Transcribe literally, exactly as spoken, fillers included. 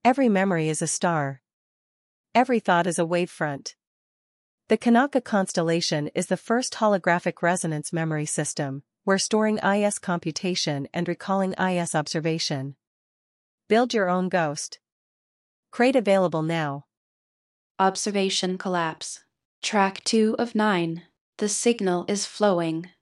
Every memory is a star. Every thought is a wavefront. The Kanaka constellation is the first holographic resonance memory system, where storing I S computation and recalling I S observation. Build your own ghost. Crate available now. Observation collapse. Track two of nine. The signal is flowing.